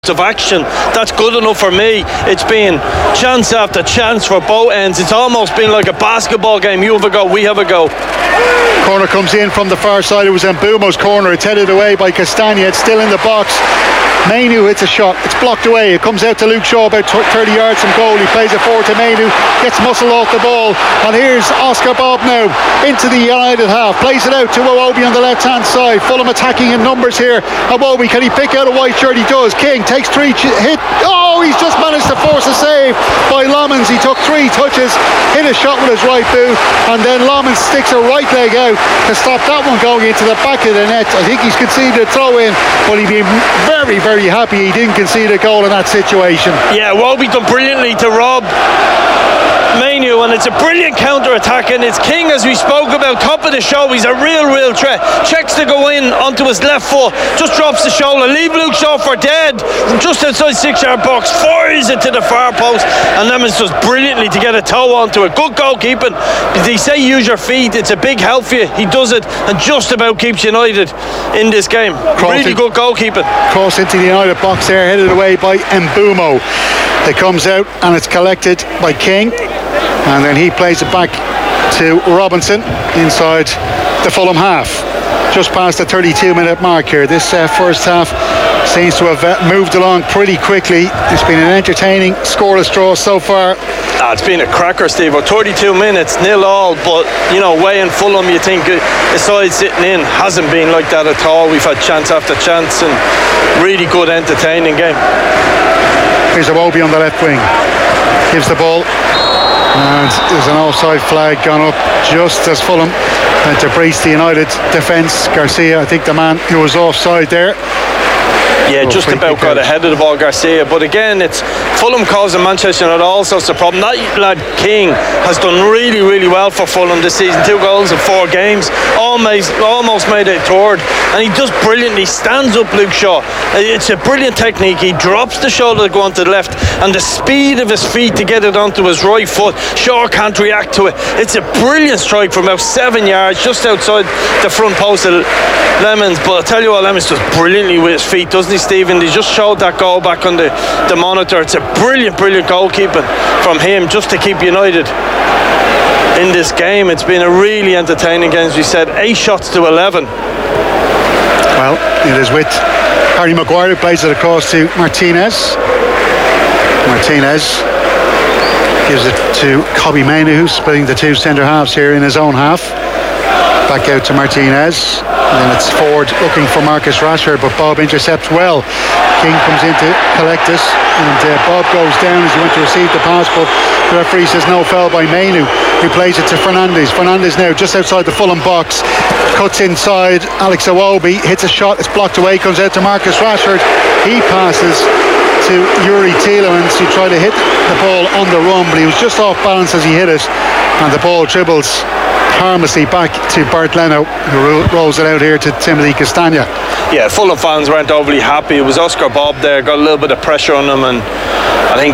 of action. That's good enough for me. It's been chance after chance for both ends. It's almost been like a basketball game. You have a go, we have a go. Corner comes in from the far side. It was Mbumo's corner. It's headed away by Castagna. It's still in the box. Mainu hits a shot. It's blocked away. It comes out to Luke Shaw about 30 yards from goal. He plays it forward to Mainu. Gets muscle off the ball. And here's Oscar Bob now into the United half. Plays it out to Iwobi on the left hand side. Fulham attacking in numbers here. Iwobi, can he pick out a white shirt? He does. King takes three hit. Oh, he's just managed to force a save by Lomans. He took 3 touches, hit a shot with his right boot, and then Lomans sticks a right leg out to stop that one going into the back of the net. I think he's conceded a throw in, but he'd be very, very happy he didn't concede a goal in that situation. Yeah, Iwobi done brilliantly to rob Mainu, and it's a brilliant counter-attack, and it's King, as we spoke about, top of the show. He's a real threat. Checks to go in onto his left foot, just drops the shoulder, leave Luke Shaw for dead from just outside 6-yard box, fires it to the far post, and Lemons does brilliantly to get a toe onto it. Good goalkeeping. They say use your feet, it's a big help for you. He does it and just about keeps United in this game. Really good goalkeeping. Cross into the United box there, headed away by Mbumo. It comes out and it's collected by King, and then he plays it back to Robinson inside the Fulham half. Just past the 32-minute mark here. This first half seems to have moved along pretty quickly. It's been an entertaining scoreless draw so far. It's been a cracker, Steve. 32 minutes, 0-0, but you know, way in Fulham, you think the side sitting in hasn't been like that at all. We've had chance after chance and really good entertaining game. Here's Iwobi on the left wing. Gives the ball, and there's an offside flag gone up just as Fulham had to brace the United defence. Garcia, I think the man who was offside there. Yeah, just about got ahead of the ball, Garcia. But again, it's Fulham causing Manchester United all sorts of problems. That lad King has done really well for Fulham this season. 2 goals in 4 games. Almost made it third. And he does brilliantly. Stands up Luke Shaw. It's a brilliant technique. He drops the shoulder to go onto the left, and the speed of his feet to get it onto his right foot. Shaw can't react to it. It's a brilliant strike from about 7 yards, just outside the front post of Lemons. But I tell you what, Lemons does brilliantly with his feet, doesn't he, Stephen? They just showed that goal back on the monitor. It's a brilliant goalkeeping from him just to keep United in this game. It's been a really entertaining game, as we said. 8 shots to 11. Well, it is with Harry Maguire, who plays it across to Martinez. Martinez gives it to Kobbie Mainoo, who's splitting the 2 centre halves here in his own half. Back out to Martinez, and then it's forward looking for Marcus Rashford, but Bob intercepts well. King comes in to collect it, and Bob goes down as he went to receive the pass, but the referee says no foul by Mainu, who plays it to Fernandes. Fernandes now just outside the Fulham box, cuts inside Alex Iwobi, hits a shot, it's blocked away, comes out to Marcus Rashford. He passes to Yuri Tielemans, who tried to hit the ball on the run, but he was just off balance as he hit it, and the ball dribbles harmlessly back to Bert Leno, who rolls it out here to Timothy Castagna. Yeah, Fulham fans weren't overly happy. It was Oscar Bob there, got a little bit of pressure on him, and I think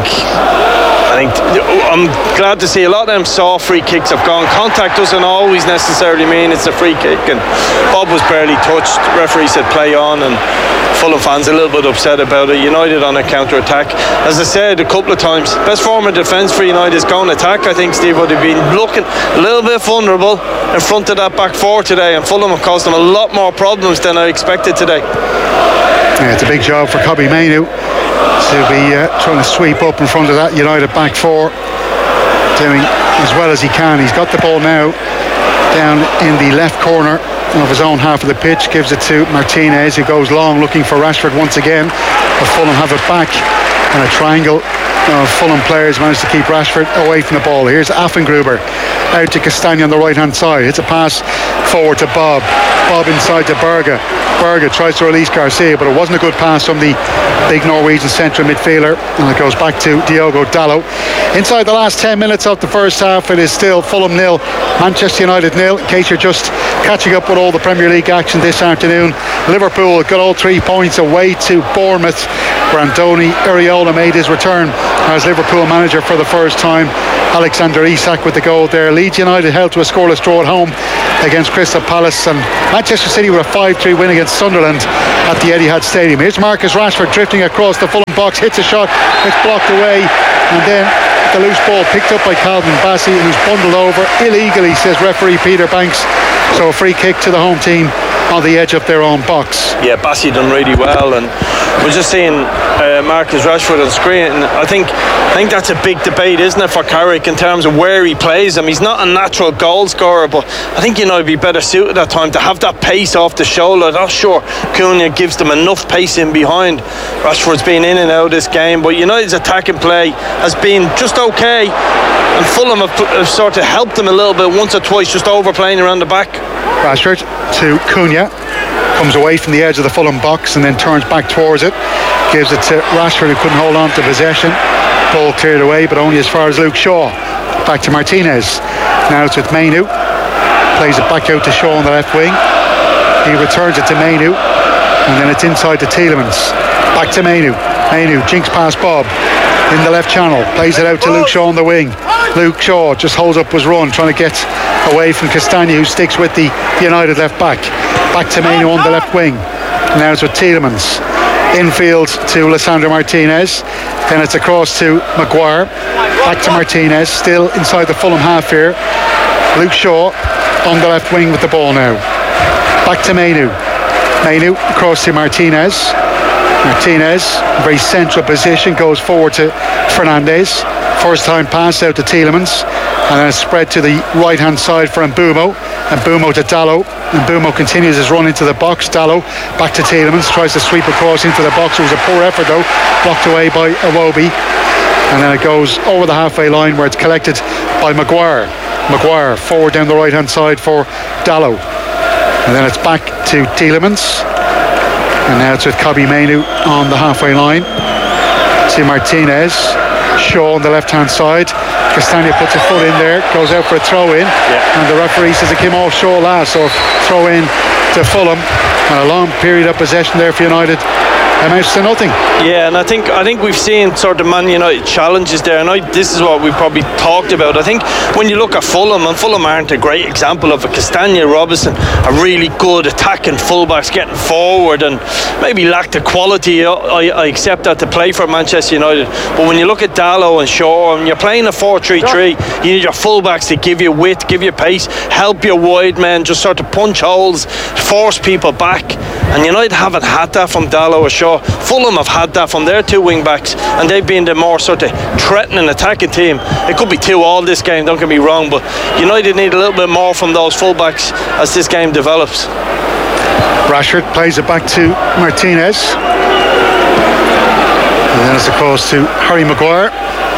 I'm glad to see a lot of them soft free kicks have gone. Contact doesn't always necessarily mean it's a free kick, and Bob was barely touched. Referee said play on, and Fulham fans a little bit upset about it. United on a counter-attack. As I said a couple of times, best form of defence for United is going attack. I think Steve would have been looking a little bit vulnerable in front of that back four today, and Fulham have caused them a lot more problems than I expected today. Yeah, it's a big job for Kobbie Mainoo to be trying to sweep up in front of that United back four, doing as well as he can. He's got the ball now down in the left corner of his own half of the pitch, gives it to Martinez, who goes long looking for Rashford once again, but Fulham have it back, and a triangle of Fulham players managed to keep Rashford away from the ball. Here's Affengruber out to Castagna on the right hand side. It's a pass forward to Bob inside to Berge. Berge tries to release Garcia, but it wasn't a good pass from the big Norwegian central midfielder, and it goes back to Diogo Dalot. Inside the last 10 minutes of the first half, it is still Fulham 0, Manchester United 0. In case you're just catching up with all the Premier League action this afternoon, Liverpool got all 3 points away to Bournemouth, where Andoni Iraola made his return as Liverpool manager for the first time. Alexander Isak with the goal there. Leeds United held to a scoreless draw at home against Crystal Palace, and Manchester City with a 5-3 win against Sunderland at the Etihad Stadium. Here's Marcus Rashford drifting across the Fulham box, hits a shot, it's blocked away, and then the loose ball picked up by Calvin Bassey, who's bundled over illegally, says referee Peter Banks. So a free kick to the home team on the edge of their own box. Yeah, Bassey done really well, and we're just seeing Marcus Rashford on screen, and I think that's a big debate, isn't it, for Carrick in terms of where he plays him. He's not a natural goal scorer, but I think United would be better suited at time to have that pace off the shoulder. Not sure Cunha gives them enough pace in behind. Rashford's been in and out of this game, but United's attacking play has been just okay, and Fulham have sort of helped them a little bit once or twice, just overplaying around the back. Rashford to Cunha, comes away from the edge of the Fulham box and then turns back towards it, gives it to Rashford, who couldn't hold on to possession. Ball cleared away, but only as far as Luke Shaw. Back to Martinez. Now it's with Mainu. Plays it back out to Shaw on the left wing. He returns it to Mainu, and then it's inside to Tielemans. Back to Mainu. Mainu jinks past Bob in the left channel. Plays it out to Luke Shaw on the wing. Luke Shaw just holds up his run, trying to get away from Castagna, who sticks with the United left back. Back to Mainu on the left wing. Now it's with Tielemans. Infield to Lisandro Martinez. Then it's across to Maguire. Back to Martinez, still inside the Fulham half here. Luke Shaw on the left wing with the ball now. Back to Mainu. Mainu across to Martinez. Martinez, very central position, goes forward to Fernandes. First time pass out to Tielemans, and then a spread to the right hand side for Mbeumo. Mbeumo to Dalot. Mbeumo continues his run into the box. Dalot back to Tielemans, tries to sweep across into the box. It was a poor effort though, blocked away by Iwobi, and then it goes over the halfway line where it's collected by Maguire. Maguire forward down the right hand side for Dalot, and then it's back to Tielemans, and now it's with Kobbie Mainoo on the halfway line to Martinez. Shaw on the left hand side. Castagna puts a foot in there, goes out for a throw in, and the referee says it came off Shaw last, so throw in to Fulham, and a long period of possession there for United amounts to nothing. Yeah, and I think we've seen sort of Man United challenges there, and this is what we probably talked about. I think when you look at Fulham, and Fulham aren't a great example of it. Castagna, Robinson are really good attacking fullbacks, getting forward, and maybe lack the quality. I accept that, to play for Manchester United, but when you look at Dalot and Shaw, and you're playing a 4-3-3, you need your fullbacks to give you width, give you pace, help your wide men just sort of punch holes, force people back, and United haven't had that from Dalot or Shaw. Fulham have had that from their two wing backs, and they've been the more sort of threatening attacking team. It could be 2-2 this game, don't get me wrong, but United need a little bit more from those fullbacks as this game develops. Rashford plays it back to Martinez, and then it's across to Harry Maguire.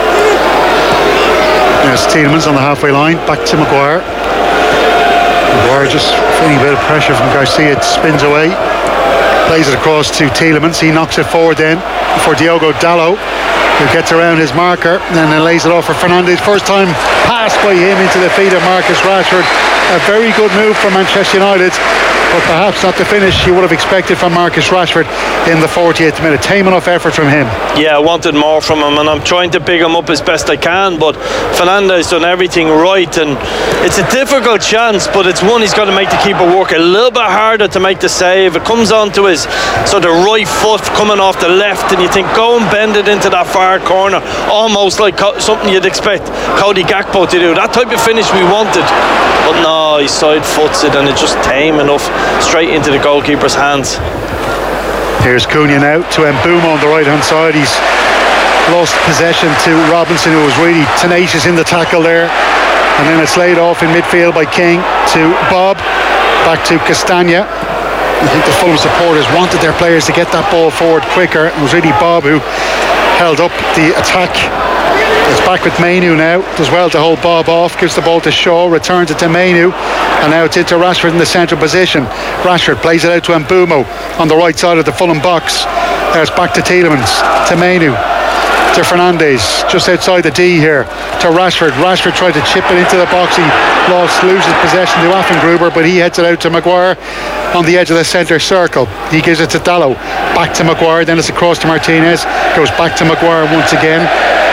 There's Tielemans on the halfway line, back to Maguire. Maguire just feeling a bit of pressure from Garcia. It spins away, plays it across to Tielemans. He knocks it forward then for Diogo Dalot, who gets around his marker and then lays it off for Fernandes. First time pass by him into the feet of Marcus Rashford. A very good move from Manchester United, but perhaps not the finish you would have expected from Marcus Rashford in the 48th minute. Tame enough effort from him. Yeah, I wanted more from him, and I'm trying to big him up as best I can, but Fernandes done everything right, and it's a difficult chance, but it's one he's got to make the keeper work a little bit harder to make the save. It comes onto his sort of right foot coming off the left, and you think, go and bend it into that far corner, almost like something you'd expect Cody Gakpo to do. That type of finish we wanted, but no, he side foots it, and it's just tame enough straight into the goalkeeper's hands. Here's Cunha now to Mbeumo on the right hand side. He's lost possession to Robinson, who was really tenacious in the tackle there, and then it's laid off in midfield by King to Bob, back to Castagna. I think the Fulham supporters wanted their players to get that ball forward quicker. It was really Bob who held up the attack. It's back with Mainoo now. Does well to hold Bob off. Gives the ball to Shaw. Returns it to Mainoo. And now it's into Rashford in the central position. Rashford plays it out to Mbeumo on the right side of the Fulham box. There's back to Tielemans. To Mainoo. To Fernandes, just outside the D here, to Rashford. Rashford tried to chip it into the box. He loses possession to Affengruber, but he heads it out to Maguire on the edge of the centre circle. He gives it to Dalot, back to Maguire, then it's across to Martinez, goes back to Maguire once again.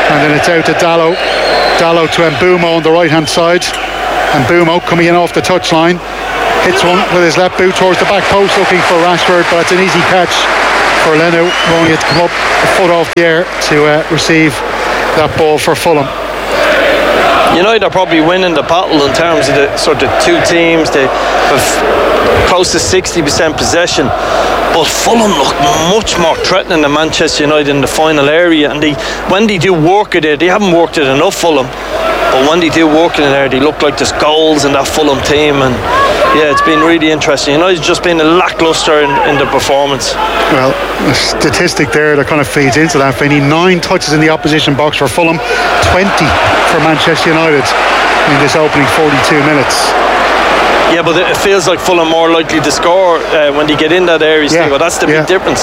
And then it's out to Dallow. Dallow to Mbeumo on the right hand side. Mbeumo coming in off the touchline. Hits one with his left boot towards the back post looking for Rashford, but it's an easy catch for Leno. Only had to come up a foot off the air to receive that ball for Fulham. United are probably winning the battle in terms of the sort of two teams. They have close to 60% possession, but Fulham look much more threatening than Manchester United in the final area, and when they do work it there, they haven't worked it enough, Fulham, but when they do work in there, they look like there's goals in that Fulham team. And yeah, it's been really interesting. United's just been a lacklustre in the performance. Well, a statistic there that kind of feeds into that, Vinny. 9 touches in the opposition box for Fulham, 20 for Manchester United in this opening 42 minutes. Yeah, but it feels like Fulham more likely to score when they get in that area. Yeah, but that's the big difference.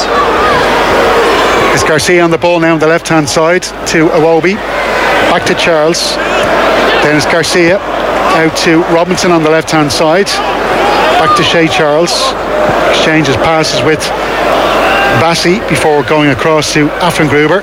It's Garcia on the ball now on the left hand side to Iwobi. Back to Charles. Then it's Garcia out to Robinson on the left hand side. Back to Shea Charles. Exchanges passes with Bassi before going across to Affengruber.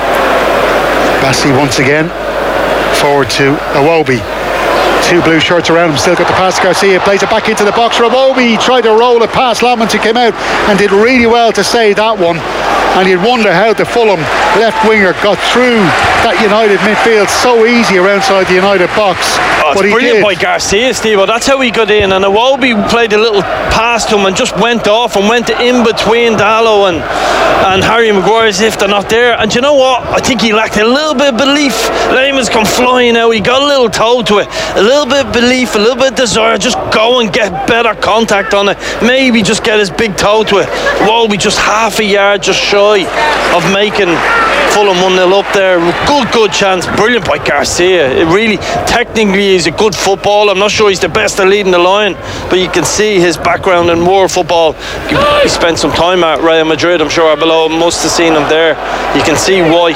Bassi once again forward to Iwobi. 2 blue shirts around him, still got the pass to Garcia, plays it back into the box for Iwobi, tried to roll it past Lamont, who came out and did really well to save that one. And you'd wonder how the Fulham left winger got through that United midfield so easy around inside the United box. Oh, it's brilliant by Garcia, Steve. That's how he got in. And Iwobi played a little pass to him and just went off and went in between Dallow and Harry Maguire as if they're not there. And you know what? I think he lacked a little bit of belief. Lehmann's come flying out. He got a little toe to it. A little bit of belief, a little bit of desire. Just go and get better contact on it. Maybe just get his big toe to it. Iwobi just half a yard just shy of making Fulham 1-0 up there. Good chance. Brilliant by Garcia. It really, technically, he's a good footballer. I'm not sure he's the best at leading the line, but you can see his background in world football. He spent some time at Real Madrid. I'm sure Arbeloa must have seen him there. You can see why.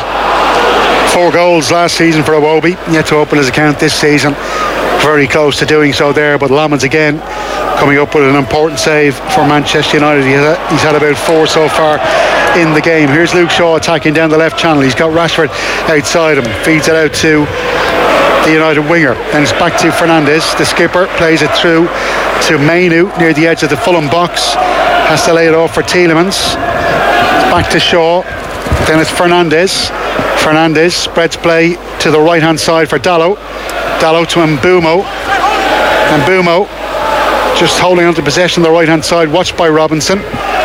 4 goals last season for Iwobi. Yet to open his account this season. Very close to doing so there, but Lamont again coming up with an important save for Manchester United. He's had about 4 so far in the game. Here's Luke Shaw attacking down the left channel. He's got Rashford outside him, feeds it out to the United winger. Then it's back to Fernandez. The skipper plays it through to Mainu near the edge of the Fulham box. Has to lay it off for Tielemans. Back to Shaw. Then it's Fernandez. Fernandez spreads play to the right hand side for Dallow. Dallow to Mbeumo. Mbeumo just holding on to possession on the right hand side, watched by Robinson.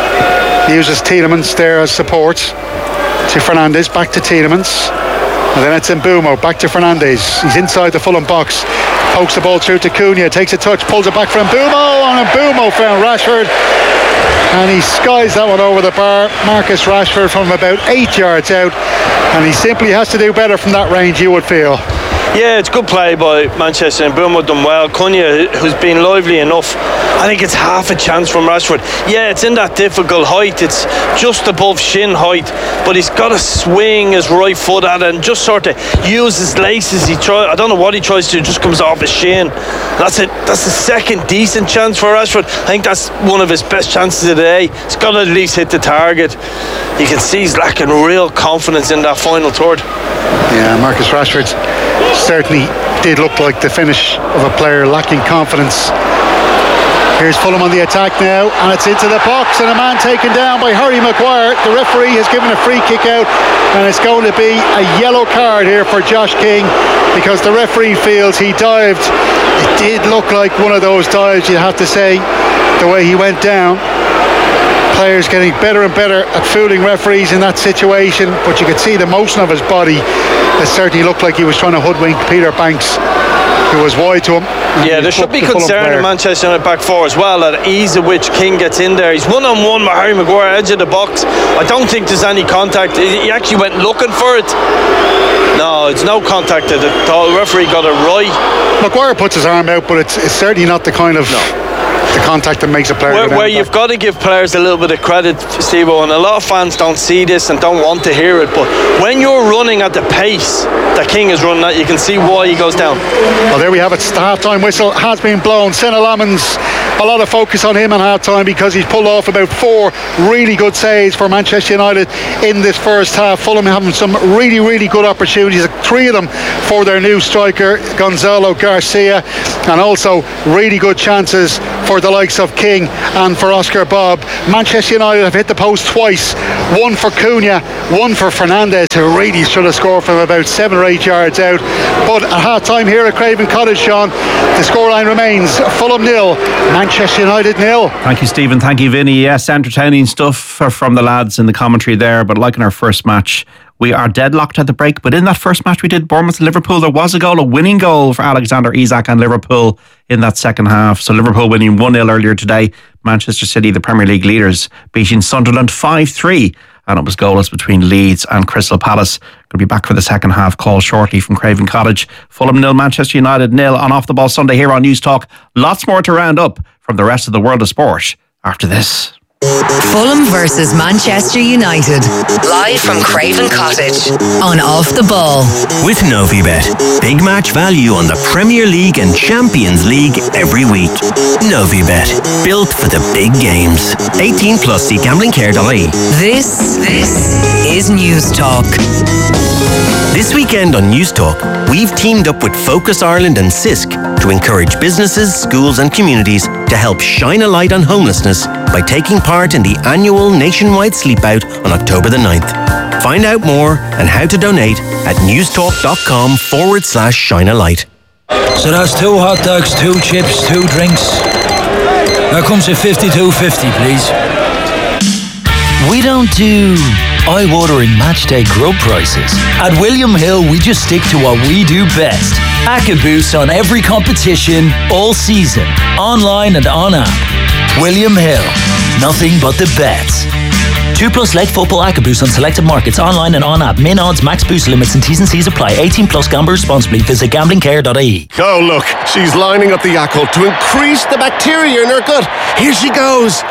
He uses Tielemans there as support to Fernandez. Back to Tielemans. And then it's Mbeumo, back to Fernandez. He's inside the Fulham box. Pokes the ball through to Cunha, takes a touch, pulls it back for Mbeumo, and Mbeumo found Rashford. And he skies that one over the bar. Marcus Rashford from about 8 yards out. And he simply has to do better from that range, you would feel. Yeah, it's good play by Manchester, and Mbeumo done well. Cunha, who's been lively enough, I think it's half a chance from Rashford. Yeah, it's in that difficult height. It's just above shin height, but he's got to swing his right foot at it and just sort of use his laces. I don't know what he tries to do, just comes off his shin. That's it. That's the second decent chance for Rashford. I think that's one of his best chances of the day. He's got to at least hit the target. You can see he's lacking real confidence in that final third. Yeah, Marcus Rashford certainly did look like the finish of a player lacking confidence. Here's Fulham on the attack now, and it's into the box, and a man taken down by Harry Maguire. The referee has given a free kick out, and it's going to be a yellow card here for Josh King, because the referee feels he dived. It did look like one of those dives, you have to say, the way he went down. Players getting better and better at fooling referees in that situation, but you could see the motion of his body. It certainly looked like he was trying to hoodwink Peter Banks, who was wide to him. Yeah, there should be concern in Manchester United back four as well, at ease of which King gets in there. He's one-on-one with Harry Maguire, edge of the box. I don't think there's any contact. He actually went looking for it. No, it's no contact at all. The referee got it right. Maguire puts his arm out, but it's certainly not the kind of the contact that makes a player where you've got to give players a little bit of credit, Steve-O, and a lot of fans don't see this and don't want to hear it, but when you're running at the pace that King is running at, you can see why he goes down. Well, there we have it. The half-time whistle has been blown. Senna Lamons a lot of focus on him at half-time because he's pulled off about 4 really good saves for Manchester United in this first half. Fulham having some really, really good opportunities, 3 of them for their new striker Gonzalo Garcia, and also really good chances for the likes of King and for Oscar Bob. Manchester United have hit the post twice, one for Cunha, one for Fernandez, who really should have scored from about 7 or 8 yards out. But at half-time here at Craven Cottage, Sean, the scoreline remains Fulham 0, Manchester United 0. Thank you, Stephen. Thank you, Vinny. Yes, entertaining stuff from the lads in the commentary there, but like in our first match, we are deadlocked at the break. But in that first match we did, Bournemouth-Liverpool, there was a winning goal for Alexander Isak and Liverpool in that second half. So Liverpool winning 1-0 earlier today. Manchester City, the Premier League leaders, beating Sunderland 5-3. And it was goalless between Leeds and Crystal Palace. Going to be back for the second half call shortly from Craven Cottage. Fulham 0, Manchester United 0 on Off the Ball Sunday here on News Talk. Lots more to round up from the rest of the world of sport after this. Fulham versus Manchester United, live from Craven Cottage on Off the Ball. With Novibet, big match value on the Premier League and Champions League every week. Novibet, built for the big games. 18 plus, see gamblingcare.ie. This is News Talk. This weekend on News Talk, we've teamed up with Focus Ireland and CISC to encourage businesses, schools and communities to help shine a light on homelessness by taking part in the annual nationwide sleep out on October the 9th. Find out more and how to donate at newstalk.com/shine-a-light. So that's 2 hot dogs, 2 chips, 2 drinks. That comes at $52.50, please. We don't do eye-watering matchday grub prices. At William Hill, we just stick to what we do best. AccaBoost on every competition, all season, online and on app. William Hill, nothing but the best. 2+ leg football AccaBoost on selected markets, online and on app. Min odds, max boost limits and T's and C's apply. 18 plus, gamble responsibly. Visit gamblingcare.ie. Oh look, she's lining up the Yakult to increase the bacteria in her gut. Here she goes.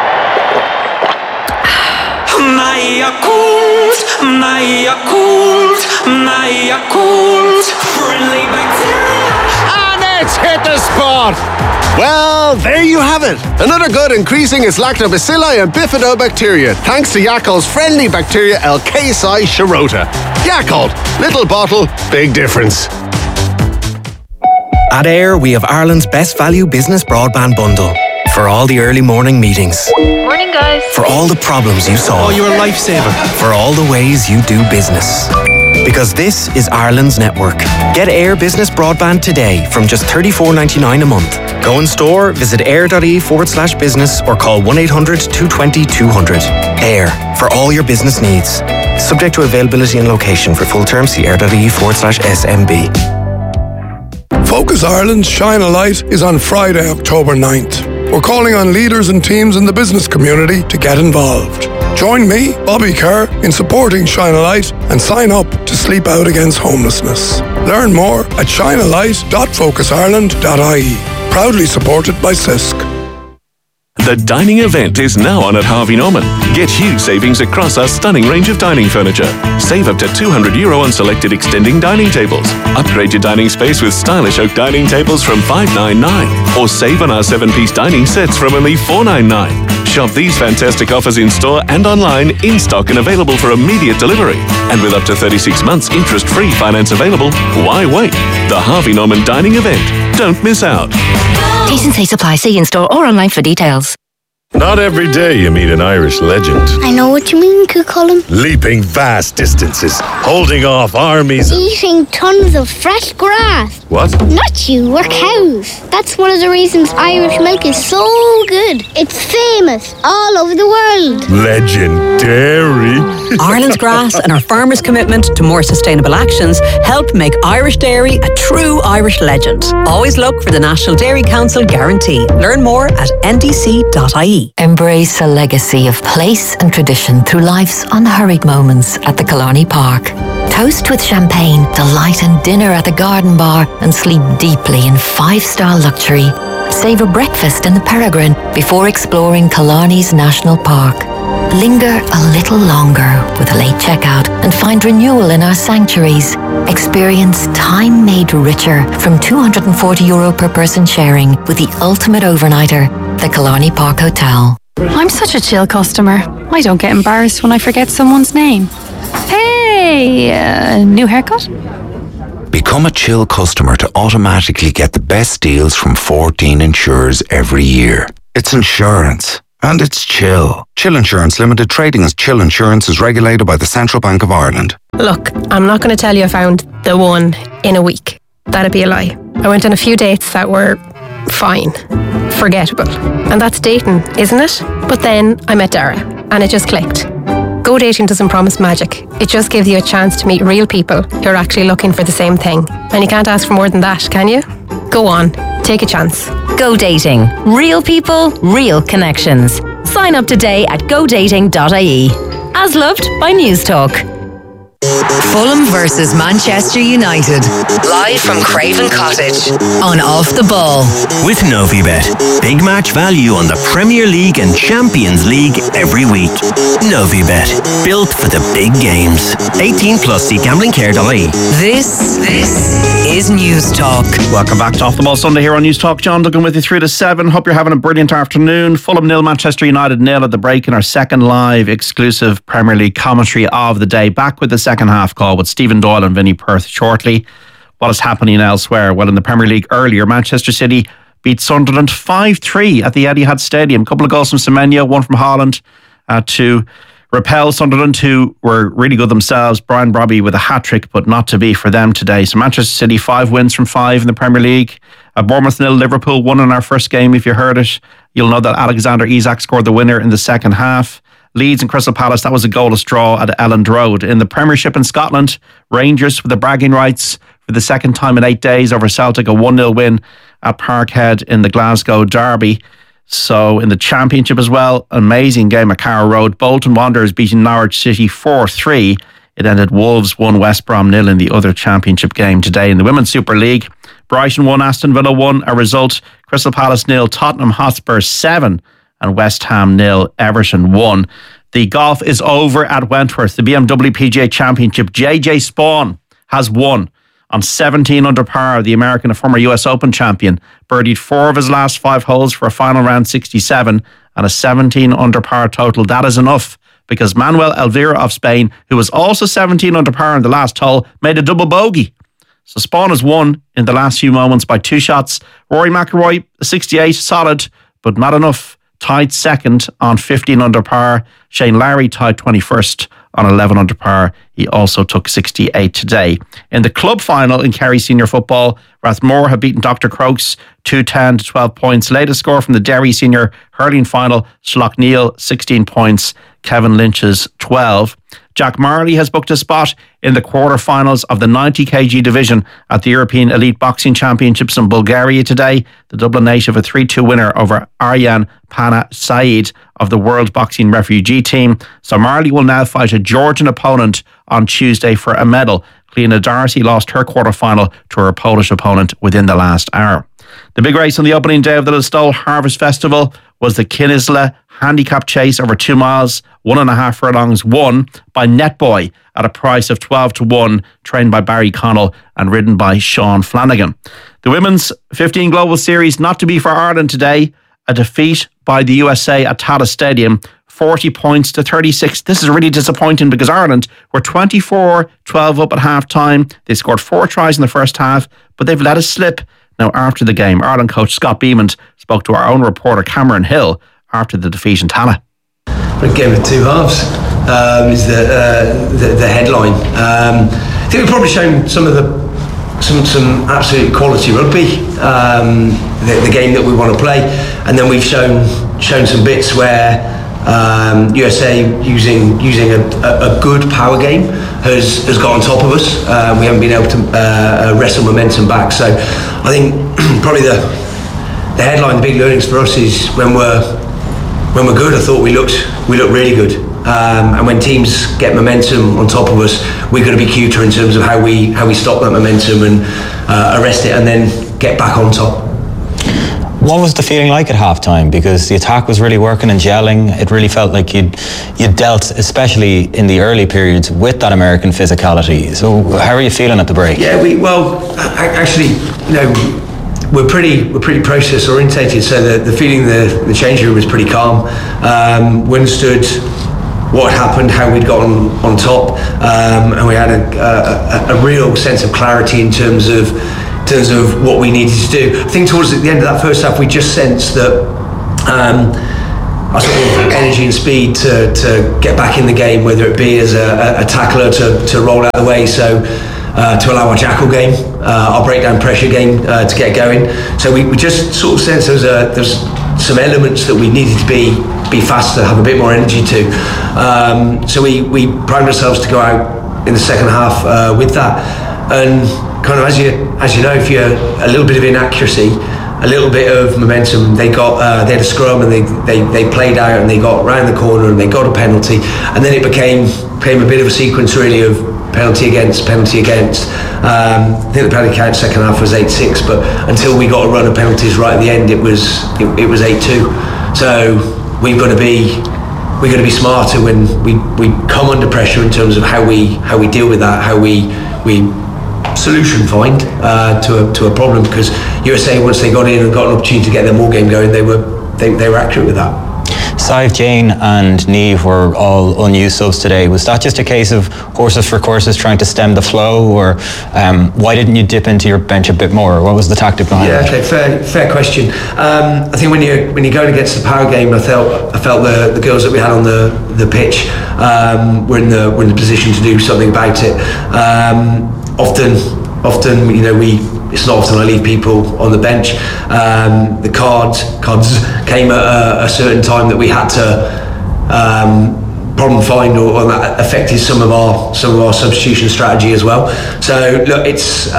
My Yakult, my Yakult, my Yakult, friendly bacteria. And it's hit the spot. Well, there you have it. Another gut increasing its lactobacilli and bifidobacteria thanks to Yakult's friendly bacteria L-Casei shirota. Yakult, little bottle, big difference. At Air, we have Ireland's best value business broadband bundle. For all the early morning meetings. Morning, guys. For all the problems you solve. Oh, you're a lifesaver. For all the ways you do business. Because this is Ireland's network. Get Air Business Broadband today from just $34.99 a month. Go in store, visit air.ie/business or call 1-800-220-200. Air, for all your business needs. Subject to availability and location. For full terms, see air.ie/SMB. Focus Ireland's Shine a Light is on Friday, October 9th. We're calling on leaders and teams in the business community to get involved. Join me, Bobby Kerr, in supporting Shine a Light and sign up to Sleep Out Against Homelessness. Learn more at shinealight.focusIreland.ie. Proudly supported by CISC. The dining event is now on at Harvey Norman. Get huge savings across our stunning range of dining furniture. Save up to €200 on selected extending dining tables. Upgrade your dining space with stylish oak dining tables from $599. Or save on our 7-piece dining sets from only $499. Shop these fantastic offers in store and online, in stock and available for immediate delivery. And with up to 36 months interest-free finance available, why wait? The Harvey Norman dining event. Don't miss out. T&C supply. See in store or online for details. Not every day you meet an Irish legend. I know what you mean, Cucullin. Leaping vast distances, holding off armies. Eating tons of fresh grass. What? Not you, we're cows. That's one of the reasons Irish milk is so good. It's famous all over the world. Legendary. Ireland's grass and our farmers' commitment to more sustainable actions help make Irish dairy a true Irish legend. Always look for the National Dairy Council guarantee. Learn more at ndc.ie. Killarney. Embrace a legacy of place and tradition through life's unhurried moments at the Killarney Park. Toast with champagne, delight in dinner at the garden bar, and sleep deeply in 5-star luxury. Savour breakfast in the Peregrine before exploring Killarney's National Park. Linger a little longer with a late checkout and find renewal in our sanctuaries. Experience time made richer from €240 per person sharing with the ultimate overnighter, the Killarney Park Hotel. I'm such a chill customer. I don't get embarrassed when I forget someone's name. Hey, new haircut? Become a chill customer to automatically get the best deals from 14 insurers every year. It's insurance. And it's Chill. Chill Insurance Limited, trading as Chill Insurance, is regulated by the Central Bank of Ireland. Look, I'm not going to tell you I found the one in a week. That'd be a lie. I went on a few dates that were fine, forgettable. And that's dating, isn't it? But then I met Dara, and it just clicked. Go dating doesn't promise magic. It just gives you a chance to meet real people who are actually looking for the same thing. And you can't ask for more than that, can you? Go on, take a chance. Go Dating. Real people, real connections. Sign up today at godating.ie. As loved by News Talk. Fulham versus Manchester United. Live from Craven Cottage on Off the Ball. With Novibet. Big match value on the Premier League and Champions League every week. Novibet. Built for the big games. 18 plus. See gamblingcare.ie. This is News Talk. Welcome back to Off the Ball Sunday here on News Talk. John Duggan with you 3 to 7. Hope you're having a brilliant afternoon. Fulham 0, Manchester United 0 at the break in our second live exclusive Premier League commentary of the day. Back with the second half call with Stephen Doyle and Vinnie Perth shortly. What is happening elsewhere? Well, in the Premier League earlier, Manchester City beat Sunderland 5-3 at the Etihad Stadium. A couple of goals from Semenyo, one from Haaland to repel Sunderland, who were really good themselves. Brian Brobby with a hat-trick, but not to be for them today. So Manchester City 5 wins from 5 in the Premier League. Bournemouth 0, Liverpool 1 in our first game. If you heard it, you'll know that Alexander Isak scored the winner in the second half. Leeds and Crystal Palace, that was a goalless draw at Elland Road. In the Premiership in Scotland, Rangers with the bragging rights for the second time in 8 days over Celtic, a 1-0 win at Parkhead in the Glasgow Derby. So in the Championship as well, amazing game at Carrow Road. Bolton Wanderers beating Norwich City 4-3. It ended Wolves 1, West Brom 0 in the other Championship game today. In the Women's Super League, Brighton 1, Aston Villa 1. A result, Crystal Palace 0, Tottenham Hotspur 7. And West Ham 0, Everton 1. The golf is over at Wentworth. The BMW PGA Championship. JJ Spawn has won on 17 under par. The American, a former US Open champion, birdied 4 of his last 5 holes for a final round 67 and a 17 under par total. That is enough because Manuel Elvira of Spain, who was also 17 under par in the last hole, made a double bogey. So Spawn has won in the last few moments by 2 shots. Rory McIlroy, 68, solid, but not enough. Tied second on 15 under par. Shane Lowry tied 21st on 11 under par. He also took 68 today. In the club final in Kerry Senior Football, Rathmore have beaten Dr. Crokes 2-10 to 12 points. Latest score from the Derry Senior Hurling final, Schlockneal 16 points, Kevin Lynch's 12. Jack Marley has booked a spot in the quarterfinals of the 90 kg division at the European Elite Boxing Championships in Bulgaria today. The Dublin native a 3-2 winner over Aryan Pana Saeed of the World Boxing Refugee Team. So Marley will now fight a Georgian opponent on Tuesday for a medal. Cleena Darcy lost her quarterfinal to her Polish opponent within the last hour. The big race on the opening day of the Listowel Harvest Festival was the Kinnisla Handicap Chase over 2 miles, 1.5 furlongs, won by Netboy at a price of 12-1, trained by Barry Connell and ridden by Sean Flanagan. The Women's 15 Global Series not to be for Ireland today. A defeat by the USA at Tallaght Stadium, 40 points to 36. This is really disappointing because Ireland were 24-12 up at half-time. They scored 4 tries in the first half, but they've let us slip. Now, after the game, Ireland coach Scott Beamont spoke to our own reporter Cameron Hill after the defeat in Tallaght. A game of 2 halves is the headline. I think we've probably shown some absolute quality rugby. The game that we want to play, and then we've shown some bits where USA using a good power game has got on top of us. We haven't been able to wrestle momentum back. So I think probably the headline, the big learnings for us is when we're when we're good, I thought we looked really good. And when teams get momentum on top of us, we've got to be cuter in terms of how we stop that momentum and arrest it, and then get back on top. What was the feeling like at halftime? Because the attack was really working and gelling. It really felt like you'd dealt, especially in the early periods, with that American physicality. So how are you feeling at the break? Yeah, actually, we're pretty process orientated. So the feeling the change room was pretty calm. We understood what had happened, how we'd got on top, and we had a real sense of clarity in terms of what we needed to do. I think towards the end of that first half, we just sensed that our sort of energy and speed to get back in the game, whether it be as a tackler to roll out of the way, so to allow our jackal game, our breakdown pressure game to get going. So we just sort of sensed there's some elements that we needed to be faster, have a bit more energy to. So we primed ourselves to go out in the second half with that. And kind of as you know, if you're a little bit of inaccuracy, a little bit of momentum, they had a scrum and they played out and they got round the corner and they got a penalty, and then it became a bit of a sequence really of penalty against. I think the penalty count second half was 8-6, but until we got a run of penalties right at the end, it was 8-2. So we've got to be smarter when we come under pressure in terms of how we deal with that, how we solution find to a problem, because USA, once they got in and got an opportunity to get their more game going, they were accurate with that. Saif, Jane and Niamh were all unused subs today. Was that just a case of horses for courses trying to stem the flow, or why didn't you dip into your bench a bit more? What was the tactic behind it? Okay, fair question. I think when you're going against the power game, I felt the girls that we had on the pitch were in the position to do something about it. Often, it's not often I leave people on the bench. The cards came at a certain time that we had to problem find, or that affected some of our substitution strategy as well. So look, it's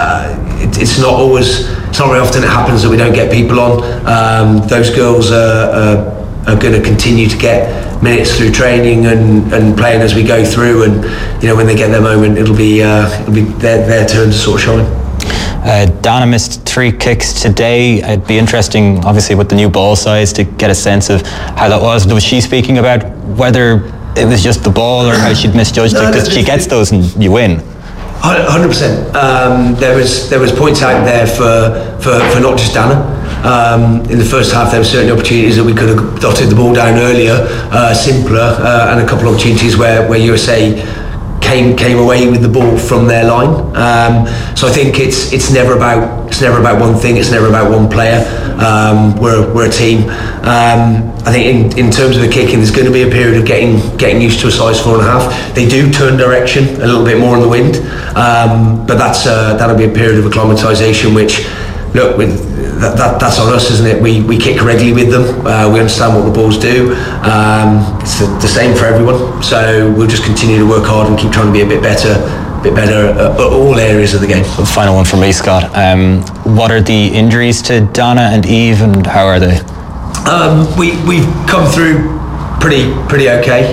not very often it happens that we don't get people on. Those girls are going to continue to get minutes through training and playing as we go through, and when they get their moment, it'll be their turn to sort of shine. Dana missed 3 kicks today. It'd be interesting, obviously, with the new ball size, to get a sense of how that was. Was she speaking about whether it was just the ball or how she'd misjudged it? Because she gets those and you win. 100%. There was points out there for not just Dana. In the first half, there were certain opportunities that we could have dotted the ball down earlier, simpler, and a couple of opportunities where USA came away with the ball from their line. So I think it's never about one thing. It's never about one player. We're a team. I think in terms of the kicking, there's going to be a period of getting used to a size 4.5. They do turn direction a little bit more in the wind, but that'll be a period of acclimatisation, which, look, that's on us, isn't it? We kick regularly with them. We understand what the balls do. It's the same for everyone. So we'll just continue to work hard and keep trying to be a bit better at all areas of the game. The final one from me, Scott. What are the injuries to Dana and Eve, and how are they? We've come through pretty okay.